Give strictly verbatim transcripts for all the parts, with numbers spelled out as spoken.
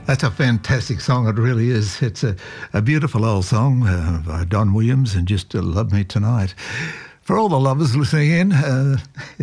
That's a fantastic song, it really is. It's a, a beautiful old song uh, by Don Williams and Just uh, Love Me Tonight. For all the lovers listening in, uh,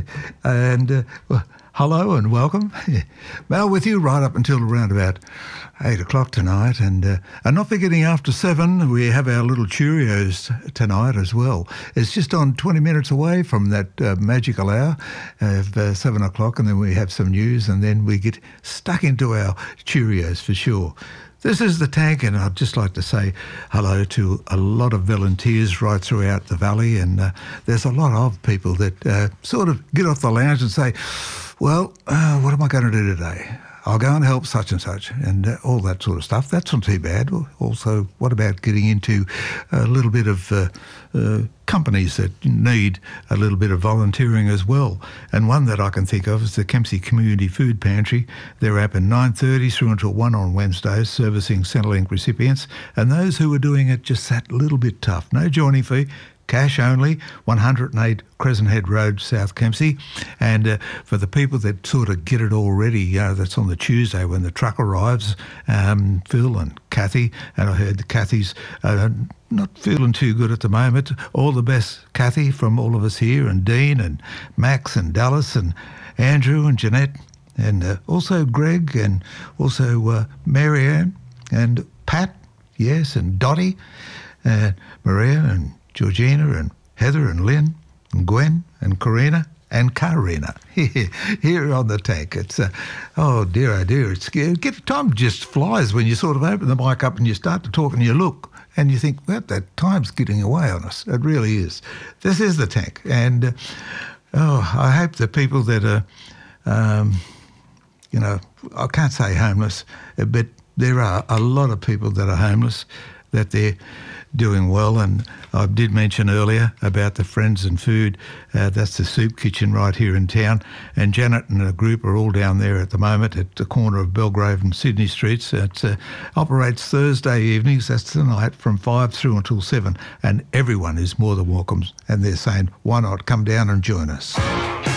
and uh, well, hello and welcome. Mel with you right up until around about eight o'clock tonight. And, uh, and not forgetting after seven, we have our little Cheerios tonight as well. It's just on twenty minutes away from that uh, magical hour of uh, seven o'clock, and then we have some news, and then we get stuck into our Cheerios for sure. This is The Tank, and I'd just like to say hello to a lot of volunteers right throughout the valley, and uh, there's a lot of people that uh, sort of get off the lounge and say, well, uh, what am I going to do today? I'll go and help such and such, and uh, all that sort of stuff. That's not too bad. Also, what about getting into a little bit of uh, uh, companies that need a little bit of volunteering as well? And one that I can think of is the Kempsey Community Food Pantry. They're open nine thirty through until one on Wednesdays, servicing Centrelink recipients, and those who are doing it just that little bit tough. No joining fee. Cash only, one hundred eight Crescent Head Road, South Kempsey. And uh, for the people that sort of get it already, you know, that's on the Tuesday when the truck arrives, um, Phil and Kathy, and I heard the Kathy's uh, not feeling too good at the moment. All the best, Kathy, from all of us here, and Dean and Max and Dallas and Andrew and Jeanette, and uh, also Greg, and also uh, Marianne and Pat, yes, and Dottie, and Maria and Georgina and Heather and Lynn and Gwen and Karina and Karina here on The Tank. It's, uh, oh dear, oh dear, it's, get, time just flies when you sort of open the mic up and you start to talk and you look and you think, well, that time's getting away on us. It really is. This is The Tank, and uh, oh, I hope the people that are, um, you know, I can't say homeless, but there are a lot of people that are homeless, that they're doing well. And I did mention earlier about the Friends and Food. Uh, that's the soup kitchen right here in town. And Janet and a group are all down there at the moment at the corner of Belgrave and Sydney Streets. It uh, operates Thursday evenings, that's tonight, from five through until seven. And everyone is more than welcome. And they're saying, why not come down and join us?